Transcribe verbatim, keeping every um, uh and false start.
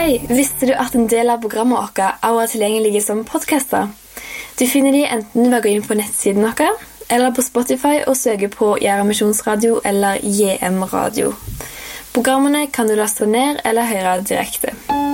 Hei, visste du at en del av programmet vårt også er tilgjengelige som podcaster? Du finner de enten ved å gå inn på nettsiden vår, eller på Spotify og søke på Gjæra Misjonsradio eller J M Radio. Programmene kan du laste ned eller høre direkte.